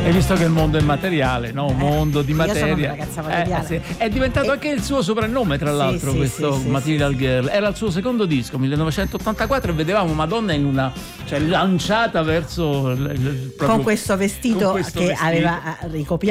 Hai visto che il mondo è materiale, no? Un mondo di materia. Io sono una ragazza materiale. Sì. È diventato anche il suo soprannome, tra l'altro, questo Material Girl. Era il suo secondo disco, 1984, e vedevamo Madonna in una, cioè, lanciata verso proprio, con questo vestito che aveva ricopiato